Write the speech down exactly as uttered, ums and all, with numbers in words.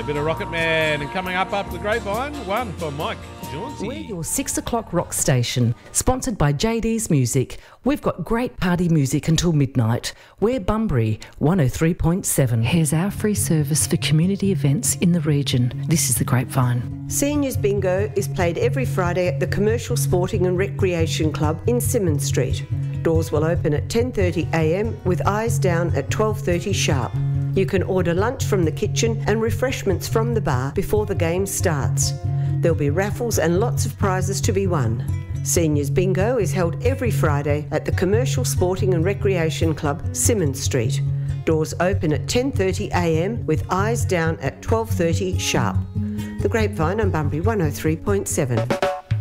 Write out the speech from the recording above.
bit of Rocket Man. And coming up after the Grapevine, one for Mike Jauncey. We're your six o'clock rock station, sponsored by J D's Music. We've got great party music until midnight. We're Bunbury, one oh three point seven. Here's our free service for community events in the region. This is the Grapevine. Seniors Bingo is played every Friday at the Commercial Sporting and Recreation Club in Symonds Street. Doors will open at ten thirty a m with eyes down at twelve thirty sharp. You can order lunch from the kitchen and refreshments from the bar before the game starts. There'll be raffles and lots of prizes to be won. Seniors Bingo is held every Friday at the Commercial Sporting and Recreation Club, Symonds Street. Doors open at ten thirty a m with eyes down at twelve thirty sharp. The Grapevine on Bunbury one oh three point seven.